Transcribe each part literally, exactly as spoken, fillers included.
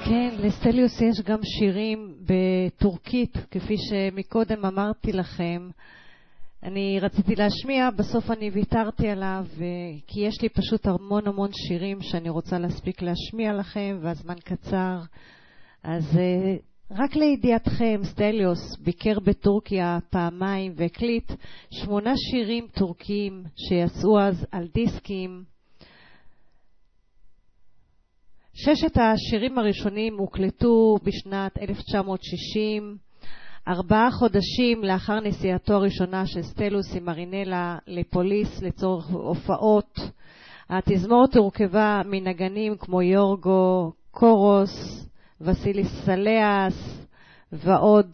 כן, לסטליוס יש גם שירים בטורקית, כפי שמקודם אמרתי לכם. אני רציתי להשמיע, בסוף אני ויתרתי עליו, כי יש לי פשוט המון המון שירים שאני רוצה להספיק להשמיע לכם, והזמן קצר. אז רק לידיעתכם, סטליוס ביקר בטורקיה פעמיים והקליט שמונה שירים טורקיים שיצאו אז על דיסקים. ששת השירים הראשונים הוקלטו בשנת אלף תשע מאות שישים, ארבעה חודשים לאחר נסיעתו הראשונה של סטליוס עם מרינלה לפוליס לצורך הופעות. התזמורת הורכבה מנגנים כמו יורגו קורוס, וסיליס סלאס ועוד.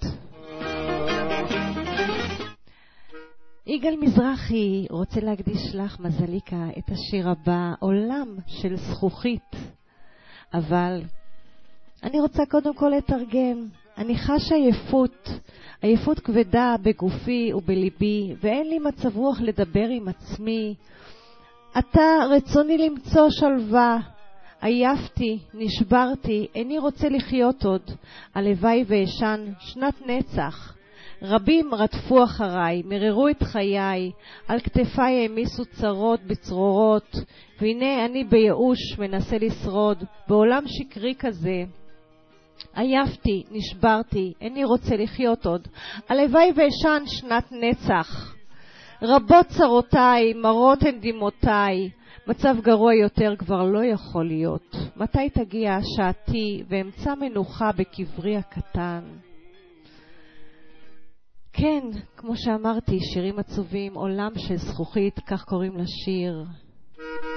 יגאל מזרחי רוצה להקדיש לך, מזליקה, את השיר הבא, עולם של זכוכית. אבל אני רוצה קודם כל לתרגם. אני חשה עייפות, עייפות כבדה בגופי ובליבי, ואין לי מצב רוח לדבר עם עצמי. עתה רצוני למצוא שלווה. עייפתי, נשברתי, איני רוצה לחיות עוד. הלוואי ואשן שנת נצח. רבים רדפו אחריי, מררו את חיי, על כתפיי העמיסו צרות בצרורות, והנה אני בייאוש מנסה לשרוד בעולם שקרי כזה. עייפתי, נשברתי, איני רוצה לחיות עוד. הלוואי ואשן שנת נצח. רבות צרותיי, מרות הן דמעותיי, מצב גרוע יותר כבר לא יכול להיות. מתי תגיע שעתי ואמצא מנוחה בקברי הקטן? כן, כמו שאמרתי, שירים עצובים, עולם של זכוכית, כך קוראים לשיר.